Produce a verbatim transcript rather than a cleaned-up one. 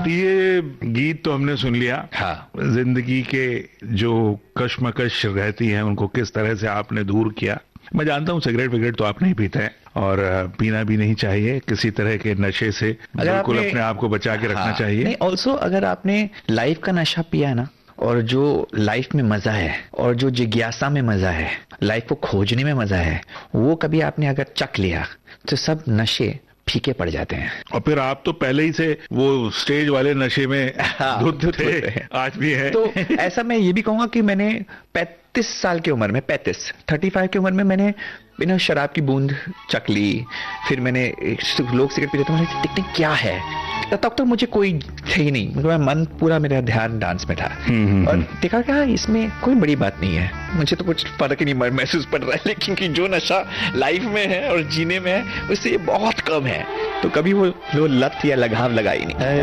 ये गीत तो हमने सुन लिया। हाँ, जिंदगी के जो कश्मकश रहती है उनको किस तरह से आपने दूर किया। मैं जानता हूँ सिगरेट विगरेट तो आप नहीं पीते हैं और पीना भी नहीं चाहिए, किसी तरह के नशे से बिल्कुल अपने आप को बचा के रखना हाँ, चाहिए। नहीं, ऑल्सो अगर आपने लाइफ का नशा पिया है ना, और जो लाइफ में मजा है और जो जिज्ञासा में मजा है, लाइफ को खोजने में मजा है, वो कभी आपने अगर चख लिया तो सब नशे फीके पड़ जाते हैं। और फिर आप तो पहले ही से वो स्टेज वाले नशे में हाँ, धुत थे, आज भी है। तो ऐसा मैं ये भी कहूंगा कि मैंने पैंतीस साल की उम्र में पैंतीस थर्टी फाइव की उम्र में मैंने बिना शराब की बूंद चख ली। फिर मैंने लोग सिगरेट पीते थे, मैंने टिक टिक क्या है, तब तक तो मुझे कोई थे ही नहीं, मतलब मन पूरा मेरा ध्यान डांस में था। और देखा क्या इसमें कोई बड़ी बात नहीं है, मुझे तो कुछ फर्क ही नहीं महसूस पड़ रहा है, लेकिन कि जो नशा लाइफ में है और जीने में है उससे ये बहुत कम है, तो कभी वो, वो लत या लगाव लगा ही नहीं।